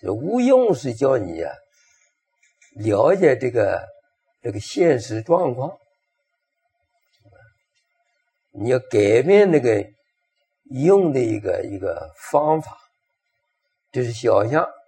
这无用是叫你啊了解这个现实状况，你要改变那个用的一个方法，这是小象。